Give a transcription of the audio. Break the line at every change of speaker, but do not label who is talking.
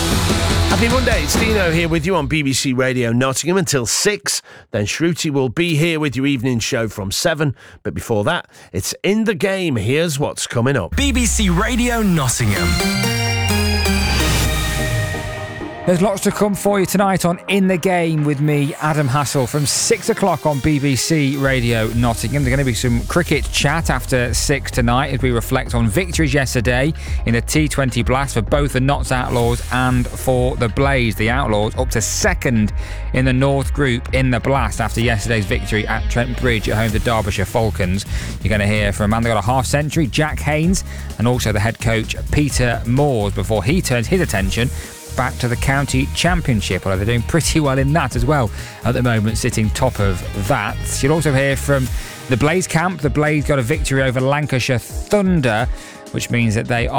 Happy Monday, it's Dino here with you on BBC Radio Nottingham until 6. Then Shruti will be here with your evening show from 7. But before that, it's In the Game. Here's what's coming up.
BBC Radio Nottingham.
There's lots to come for you tonight on In the Game with me, Adam Hassel, from 6 o'clock on BBC Radio Nottingham. There's going to be some cricket chat after 6 tonight as we reflect on victories yesterday in the T20 Blast for both the Notts Outlaws and for the Blaze. The Outlaws up to second in the North Group in the Blast after yesterday's victory at Trent Bridge at home to Derbyshire Falcons. You're going to hear from a man that got a half century, Jack Haynes, and also the head coach, Peter Moores, before he turns his attention back to the county championship, although they're doing pretty well in that as well at the moment, sitting top of that. You'll also hear from the Blaze camp. The Blaze got a victory over Lancashire Thunder, which means that they